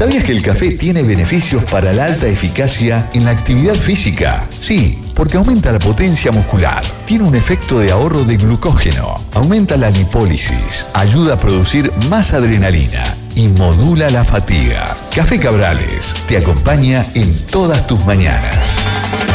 ¿Sabías que el café tiene beneficios para la alta eficacia en la actividad física? Sí, porque aumenta la potencia muscular, tiene un efecto de ahorro de glucógeno, aumenta la lipólisis, ayuda a producir más adrenalina y modula la fatiga. Café Cabrales te acompaña en todas tus mañanas.